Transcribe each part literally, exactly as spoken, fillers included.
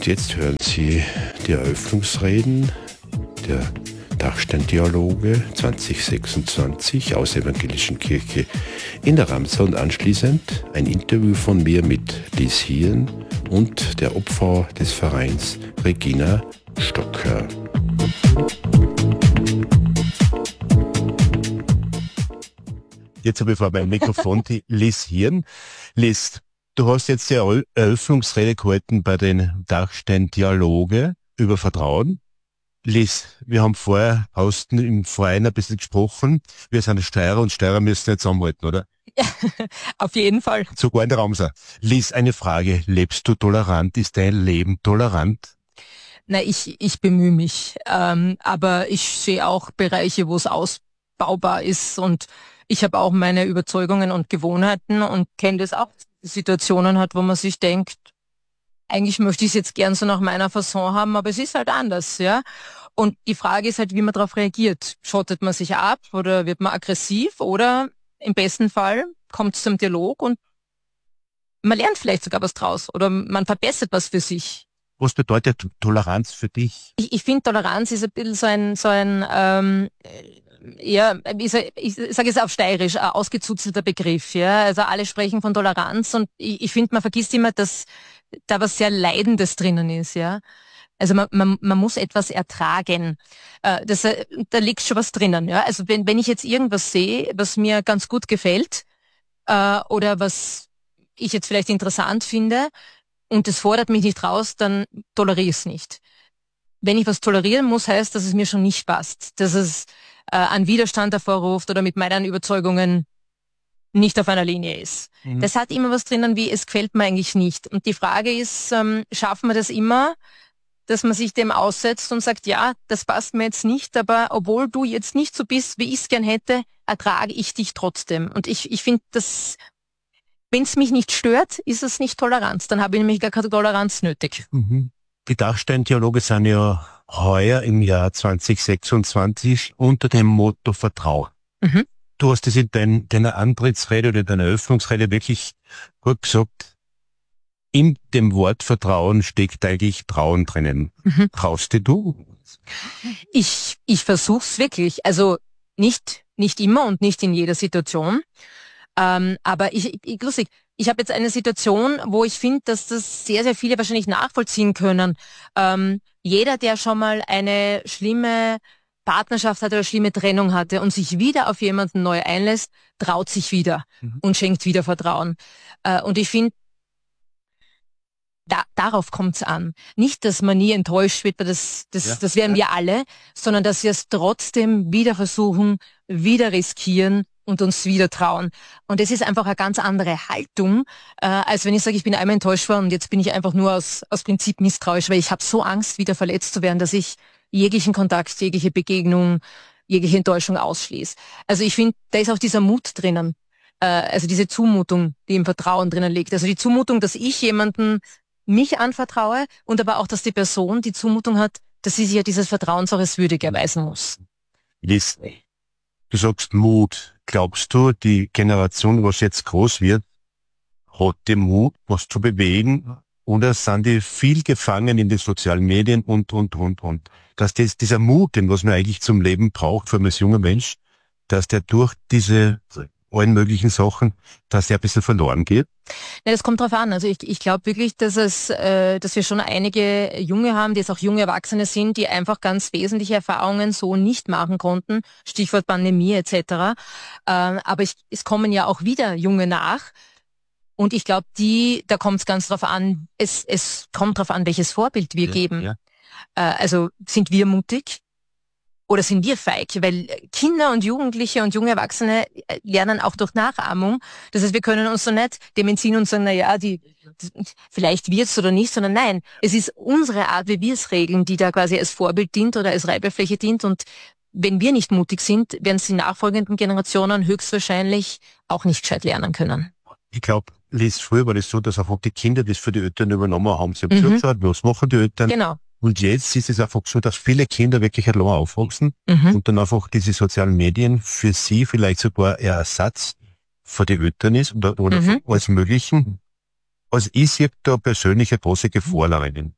jetzt hören Sie die Eröffnungsreden der Dachsteindialoge zwanzig sechsundzwanzig aus der Evangelischen Kirche in der Ramsau und anschließend ein Interview von mir mit Lies Hirn und der Obfrau des Vereins Regina Stocker. Jetzt habe ich vor meinem Mikrofon die Lies Hirn. Lies, du hast jetzt die Eröffnungsrede gehalten bei den Dachsteindialoge über Vertrauen. Lies, wir haben vorher außen im Verein ein bisschen gesprochen. Wir sind Steirer und Steirer müssen jetzt zusammenhalten, oder? Ja, auf jeden Fall. Sogar in der Ramsau. Lies, eine Frage. Lebst du tolerant? Ist dein Leben tolerant? Na, ich, ich bemühe mich. Ähm, aber ich sehe auch Bereiche, wo es ausbaubar ist. Und ich habe auch meine Überzeugungen und Gewohnheiten und kenne das auch, Situationen hat, wo man sich denkt, eigentlich möchte ich es jetzt gern so nach meiner Fasson haben, aber es ist halt anders, ja. Und die Frage ist halt, wie man darauf reagiert. Schottet man sich ab oder wird man aggressiv oder im besten Fall kommt es zum Dialog und man lernt vielleicht sogar was draus oder man verbessert was für sich. Was bedeutet Toleranz für dich? Ich, ich finde, Toleranz ist ein bisschen so ein, so ein ähm, ja, ich, ich sage es auf Steirisch, ein ausgezuzelter Begriff. Ja, also alle sprechen von Toleranz und ich, ich finde, man vergisst immer, dass da was sehr Leidendes drinnen ist. Ja, also man, man, man muss etwas ertragen. Äh, das, da liegt schon was drinnen. Ja, also wenn, wenn ich jetzt irgendwas sehe, was mir ganz gut gefällt äh, oder was ich jetzt vielleicht interessant finde und es fordert mich nicht raus, dann toleriere ich es nicht. Wenn ich was tolerieren muss, heißt, dass es mir schon nicht passt, dass es äh, einen Widerstand hervorruft oder mit meinen Überzeugungen nicht auf einer Linie ist. Mhm. Das hat immer was drinnen wie, es gefällt mir eigentlich nicht. Und die Frage ist, ähm, schaffen wir das immer, dass man sich dem aussetzt und sagt, ja, das passt mir jetzt nicht, aber obwohl du jetzt nicht so bist, wie ich es gern hätte, ertrage ich dich trotzdem. Und ich, ich finde, dass wenn es mich nicht stört, ist es nicht Toleranz. Dann habe ich nämlich gar keine Toleranz nötig. Mhm. Die Dachsteindialoge sind ja heuer im Jahr zwanzig sechsundzwanzig unter dem Motto Vertrauen. Mhm. Du hast es in dein, deiner Antrittsrede oder deiner Eröffnungsrede wirklich gut gesagt. In dem Wort Vertrauen steckt eigentlich Trauen drinnen. Mhm. Traust du? Ich, ich versuch's wirklich. Also nicht, nicht immer und nicht in jeder Situation. Ähm, aber ich, ich lustig, ich habe jetzt eine Situation, wo ich finde, dass das sehr, sehr viele wahrscheinlich nachvollziehen können. Ähm, jeder, der schon mal eine schlimme Partnerschaft hatte oder schlimme Trennung hatte und sich wieder auf jemanden neu einlässt, traut sich wieder mhm. und schenkt wieder Vertrauen. Äh, und ich finde, da, darauf kommt's an. Nicht, dass man nie enttäuscht wird, weil das, das, ja. das werden wir alle, sondern dass wir es trotzdem wieder versuchen, wieder riskieren und uns wieder trauen. Und es ist einfach eine ganz andere Haltung, äh, als wenn ich sage, ich bin einmal enttäuscht worden und jetzt bin ich einfach nur aus, aus Prinzip misstrauisch, weil ich habe so Angst, wieder verletzt zu werden, dass ich jeglichen Kontakt, jegliche Begegnung, jegliche Enttäuschung ausschließe. Also ich finde, da ist auch dieser Mut drinnen, äh, also diese Zumutung, die im Vertrauen drinnen liegt. Also die Zumutung, dass ich jemanden mich anvertraue und aber auch, dass die Person die Zumutung hat, dass sie sich ja dieses Vertrauens auch als würdig erweisen muss. Lies, du sagst Mut. Glaubst du, die Generation, was jetzt groß wird, hat den Mut, was zu bewegen? Oder sind die viel gefangen in den sozialen Medien und, und, und, und? Dass das, dieser Mut, den was man eigentlich zum Leben braucht, für als junger Mensch, dass der durch diese allen möglichen Sachen, dass der ein bisschen verloren geht? Ja, das kommt drauf an. Also ich, ich glaube wirklich, dass es, äh, dass wir schon einige Junge haben, die jetzt auch junge Erwachsene sind, die einfach ganz wesentliche Erfahrungen so nicht machen konnten. Stichwort Pandemie et cetera. Ähm, aber ich, es kommen ja auch wieder Junge nach. Und ich glaube, die, da kommt es ganz drauf an. Es, es kommt drauf an, welches Vorbild wir ja, geben. Ja. Äh, also sind wir mutig? Oder sind wir feig? Weil Kinder und Jugendliche und junge Erwachsene lernen auch durch Nachahmung. Das heißt, wir können uns so nicht dem entziehen und sagen, na ja, die, vielleicht wird's oder nicht, sondern nein, es ist unsere Art, wie wir es regeln, die da quasi als Vorbild dient oder als Reibefläche dient. Und wenn wir nicht mutig sind, werden es die nachfolgenden Generationen höchstwahrscheinlich auch nicht gescheit lernen können. Ich glaube, Lies, früher war das so, dass einfach die Kinder das für die Eltern übernommen haben. Sie haben mhm. zugeschaut, was machen die Eltern? Genau. Und jetzt ist es einfach so, dass viele Kinder wirklich allein aufwachsen mhm. und dann einfach diese sozialen Medien für sie vielleicht sogar ein Ersatz für die Eltern ist oder, oder mhm. als möglichen. Also ich sehe da persönlich eine große Gefahr darin.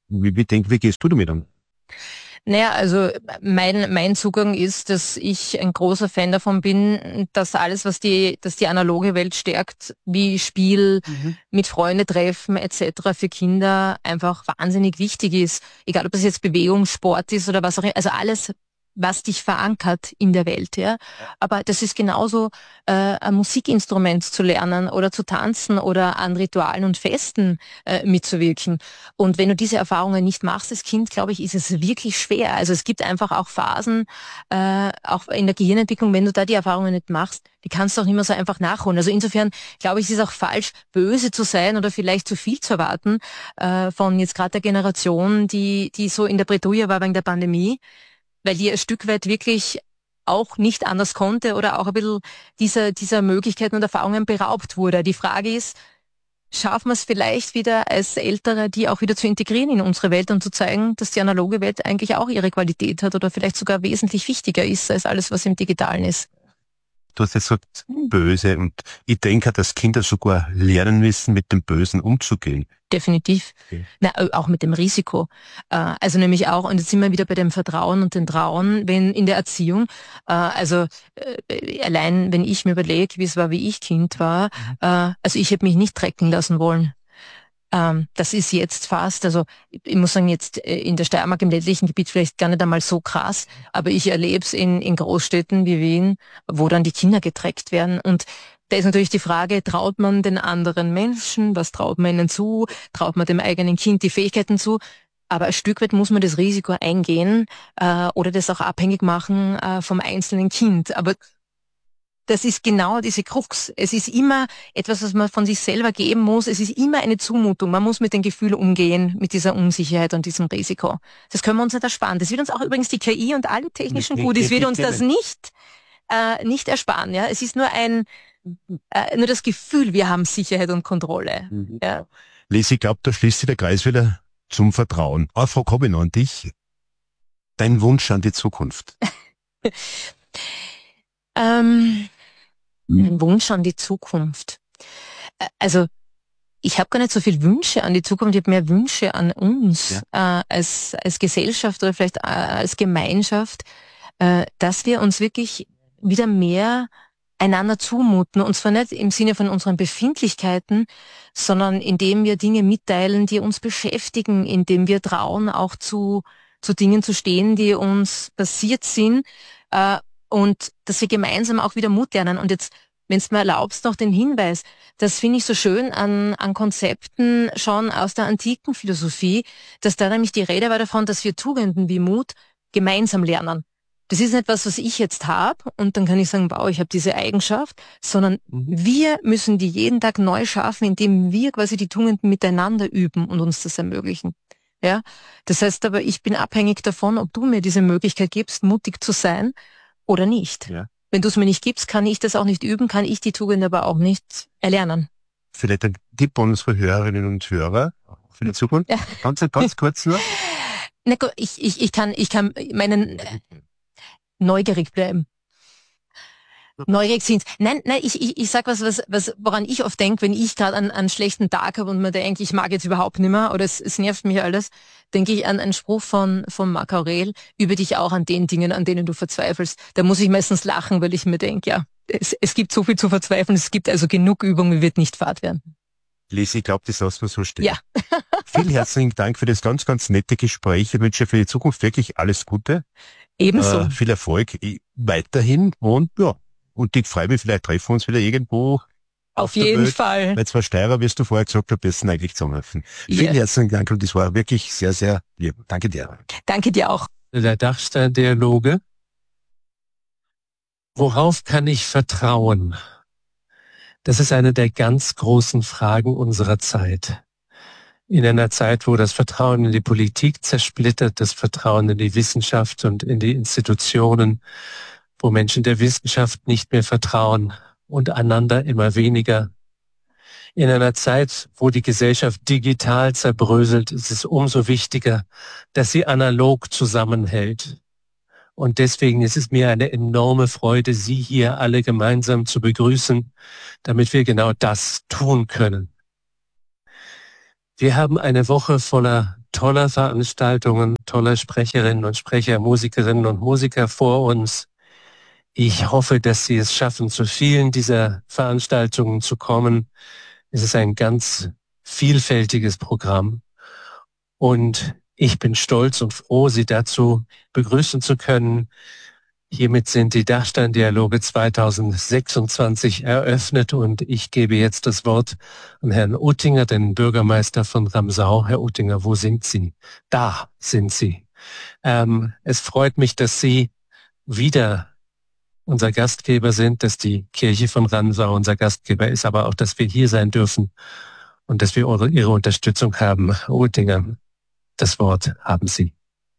Wie, wie, denk, wie gehst du damit um? Naja, also mein, mein Zugang ist, dass ich ein großer Fan davon bin, dass alles, was die, dass die analoge Welt stärkt, wie Spiel, mhm. mit Freunde treffen et cetera für Kinder einfach wahnsinnig wichtig ist. Egal, ob das jetzt Bewegung, Sport ist oder was auch immer. Also alles, was dich verankert in der Welt, ja. Aber das ist genauso, äh, ein Musikinstrument zu lernen oder zu tanzen oder an Ritualen und Festen äh, mitzuwirken. Und wenn du diese Erfahrungen nicht machst als Kind, glaube ich, ist es wirklich schwer. Also es gibt einfach auch Phasen, äh, auch in der Gehirnentwicklung, wenn du da die Erfahrungen nicht machst, die kannst du auch nicht mehr so einfach nachholen. Also insofern glaube ich, es ist auch falsch, böse zu sein oder vielleicht zu viel zu erwarten äh, von jetzt gerade der Generation, die die so in der Bredouille war wegen der Pandemie, weil die ein Stück weit wirklich auch nicht anders konnte oder auch ein bisschen dieser, dieser Möglichkeiten und Erfahrungen beraubt wurde. Die Frage ist, schaffen wir es vielleicht wieder als Ältere, die auch wieder zu integrieren in unsere Welt und zu zeigen, dass die analoge Welt eigentlich auch ihre Qualität hat oder vielleicht sogar wesentlich wichtiger ist als alles, was im Digitalen ist. Du hast jetzt gesagt, böse, und ich denke, dass Kinder sogar lernen müssen, mit dem Bösen umzugehen. Definitiv. Okay. Na, auch mit dem Risiko. Also nämlich auch, und jetzt sind wir wieder bei dem Vertrauen und dem Trauen, wenn in der Erziehung, also allein wenn ich mir überlege, wie es war, wie ich Kind war, also ich hätte mich nicht trecken lassen wollen. Das ist jetzt fast, also ich muss sagen, jetzt in der Steiermark im ländlichen Gebiet vielleicht gar nicht einmal so krass, aber ich erlebe es in, in Großstädten wie Wien, wo dann die Kinder getreckt werden. Und da ist natürlich die Frage, traut man den anderen Menschen, was traut man ihnen zu, traut man dem eigenen Kind die Fähigkeiten zu, aber ein Stück weit muss man das Risiko eingehen äh, oder das auch abhängig machen äh, vom einzelnen Kind. Aber das ist genau diese Krux. Es ist immer etwas, was man von sich selber geben muss. Es ist immer eine Zumutung. Man muss mit den Gefühlen umgehen, mit dieser Unsicherheit und diesem Risiko. Das können wir uns nicht ersparen. Das wird uns auch übrigens die K I und alle technischen Goodies wird uns das nicht, äh, nicht ersparen. Ja, es ist nur ein, äh, nur das Gefühl, wir haben Sicherheit und Kontrolle. Mhm. Ja. Lies, ich glaube, da schließt sich der Kreis wieder zum Vertrauen. Eine Frage habe ich noch an dich. Dein Wunsch an die Zukunft? ähm... Ein Wunsch an die Zukunft. Also ich habe gar nicht so viel Wünsche an die Zukunft, ich habe mehr Wünsche an uns ja. äh, als, als Gesellschaft oder vielleicht äh, als Gemeinschaft, äh, dass wir uns wirklich wieder mehr einander zumuten. Und zwar nicht im Sinne von unseren Befindlichkeiten, sondern indem wir Dinge mitteilen, die uns beschäftigen, indem wir trauen, auch zu, zu Dingen zu stehen, die uns passiert sind. Äh, Und dass wir gemeinsam auch wieder Mut lernen. Und jetzt, wenn es mir erlaubst, noch den Hinweis, das finde ich so schön an, an Konzepten schon aus der antiken Philosophie, dass da nämlich die Rede war davon, dass wir Tugenden wie Mut gemeinsam lernen. Das ist nicht was, was ich jetzt habe und dann kann ich sagen, wow, ich habe diese Eigenschaft, sondern mhm. wir müssen die jeden Tag neu schaffen, indem wir quasi die Tugenden miteinander üben und uns das ermöglichen. Ja, das heißt aber, ich bin abhängig davon, ob du mir diese Möglichkeit gibst, mutig zu sein oder nicht. Ja. Wenn du es mir nicht gibst, kann ich das auch nicht üben, kann ich die Tugend aber auch nicht erlernen. Vielleicht ein Tipp an unsere Hörerinnen und Hörer für die Zukunft? Ja. Ganz, ganz kurz nur. Na gut, ich, ich, ich kann, ich kann meinen äh, neugierig bleiben. Neugierig sind. Nein, nein, ich, ich, ich sag was, was, was, woran ich oft denke, wenn ich gerade einen, einen schlechten Tag habe und mir denke, ich mag jetzt überhaupt nicht mehr oder es, es nervt mich alles, denke ich an einen Spruch von, von Marc Aurel, übe dich auch an den Dingen, an denen du verzweifelst. Da muss ich meistens lachen, weil ich mir denke, ja, es, es gibt so viel zu verzweifeln, es gibt also genug Übung, wie wird nicht fad werden. Lisi, ich glaube, das lassen wir so stehen. Ja. Vielen herzlichen Dank für das ganz, ganz nette Gespräch. Ich wünsche für die Zukunft wirklich alles Gute. Ebenso. Äh, viel Erfolg weiterhin und ja, und ich freue mich, vielleicht treffen wir uns wieder irgendwo. Auf, auf jeden Welt. Fall. Weil zwei Steirer, wie du vorher gesagt hast, besten eigentlich zusammenhelfen. Yeah. Vielen herzlichen Dank und das war wirklich sehr, sehr lieb. Danke dir. Danke dir auch. Der Dachstein-Dialoge. Worauf kann ich vertrauen? Das ist eine der ganz großen Fragen unserer Zeit. In einer Zeit, wo das Vertrauen in die Politik zersplittert, das Vertrauen in die Wissenschaft und in die Institutionen, wo Menschen der Wissenschaft nicht mehr vertrauen und einander immer weniger. In einer Zeit, wo die Gesellschaft digital zerbröselt, ist es umso wichtiger, dass sie analog zusammenhält. Und deswegen ist es mir eine enorme Freude, Sie hier alle gemeinsam zu begrüßen, damit wir genau das tun können. Wir haben eine Woche voller toller Veranstaltungen, toller Sprecherinnen und Sprecher, Musikerinnen und Musiker vor uns. Ich hoffe, dass Sie es schaffen, zu vielen dieser Veranstaltungen zu kommen. Es ist ein ganz vielfältiges Programm und ich bin stolz und froh, Sie dazu begrüßen zu können. Hiermit sind die Dachstein-Dialoge zweitausendsechsundzwanzig eröffnet und ich gebe jetzt das Wort an Herrn Uttinger, den Bürgermeister von Ramsau. Herr Uttinger, wo sind Sie? Da sind Sie. Ähm, es freut mich, dass Sie wieder unser Gastgeber sind, dass die Kirche von Ramsau unser Gastgeber ist, aber auch, dass wir hier sein dürfen und dass wir eure, Ihre Unterstützung haben. Herr Uttinger, das Wort haben Sie.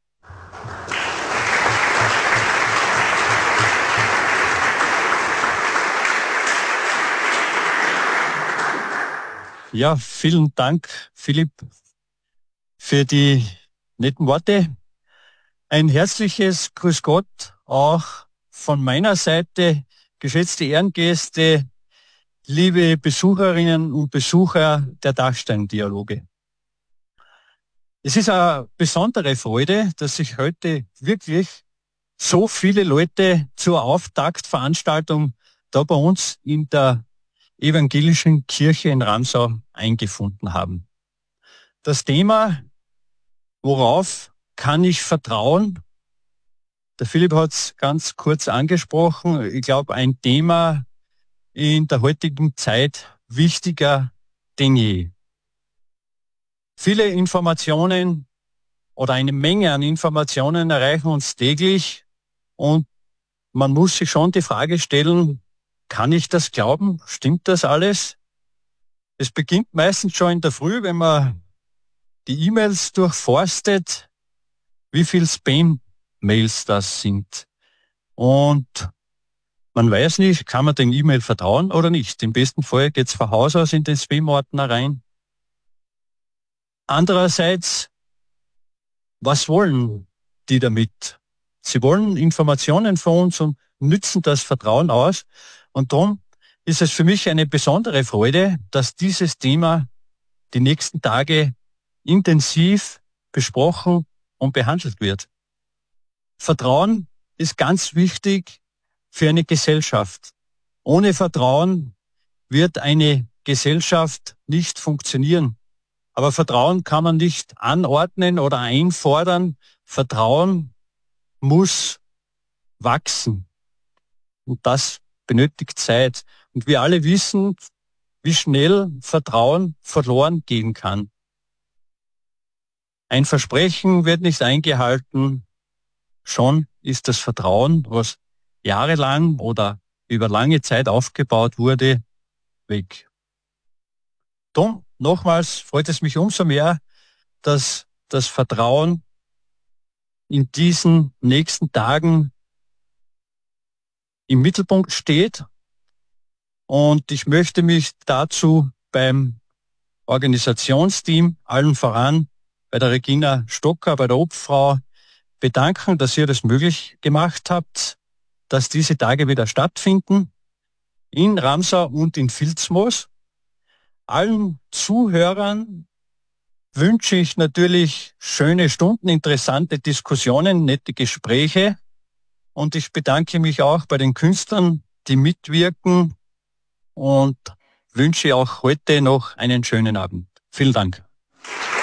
Ja, vielen Dank, Philipp, für die netten Worte. Ein herzliches Grüß Gott auch von meiner Seite, geschätzte Ehrengäste, liebe Besucherinnen und Besucher der Dachstein-Dialoge. Es ist eine besondere Freude, dass sich heute wirklich so viele Leute zur Auftaktveranstaltung da bei uns in der evangelischen Kirche in Ramsau eingefunden haben. Das Thema, worauf kann ich vertrauen? Der Philipp hat es ganz kurz angesprochen. Ich glaube, ein Thema in der heutigen Zeit wichtiger denn je. Viele Informationen oder eine Menge an Informationen erreichen uns täglich und man muss sich schon die Frage stellen, kann ich das glauben? Stimmt das alles? Es beginnt meistens schon in der Früh, wenn man die E-Mails durchforstet, wie viel Spam-Mails das sind. Und man weiß nicht, kann man den E-Mail vertrauen oder nicht. Im besten Fall geht es von Haus aus in den Spam-Ordner rein. Andererseits, was wollen die damit? Sie wollen Informationen von uns und nützen das Vertrauen aus. Und darum ist es für mich eine besondere Freude, dass dieses Thema die nächsten Tage intensiv besprochen und behandelt wird. Vertrauen ist ganz wichtig für eine Gesellschaft. Ohne Vertrauen wird eine Gesellschaft nicht funktionieren. Aber Vertrauen kann man nicht anordnen oder einfordern. Vertrauen muss wachsen. Und das benötigt Zeit. Und wir alle wissen, wie schnell Vertrauen verloren gehen kann. Ein Versprechen wird nicht eingehalten. Schon ist das Vertrauen, was jahrelang oder über lange Zeit aufgebaut wurde, weg. Darum, nochmals, freut es mich umso mehr, dass das Vertrauen in diesen nächsten Tagen im Mittelpunkt steht. Und ich möchte mich dazu beim Organisationsteam, allen voran bei der Regina Stocker, bei der Obfrau, bedanken, dass ihr das möglich gemacht habt, dass diese Tage wieder stattfinden, in Ramsau und in Vilsmos. Allen Zuhörern wünsche ich natürlich schöne Stunden, interessante Diskussionen, nette Gespräche. Und ich bedanke mich auch bei den Künstlern, die mitwirken und wünsche auch heute noch einen schönen Abend. Vielen Dank.